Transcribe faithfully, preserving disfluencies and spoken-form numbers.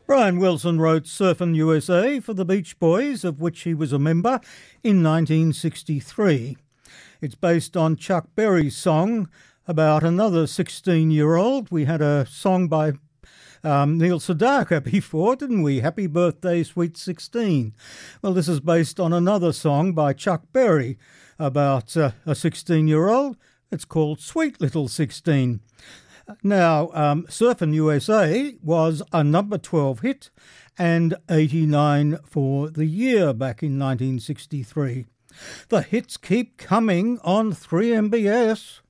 Brian Wilson wrote Surfin' U S A for the Beach Boys, of which he was a member, in nineteen sixty-three. It's based on Chuck Berry's song about another sixteen-year-old. We had a song by um, Neil Sedaka before, didn't we? Happy Birthday, Sweet sixteen. Well, this is based on another song by Chuck Berry about uh, a sixteen-year-old. It's called Sweet Little sixteen. Now, um, Surfin' U S A was a number twelve hit and eighty-nine for the year back in nineteen sixty-three. The hits keep coming on three M B S.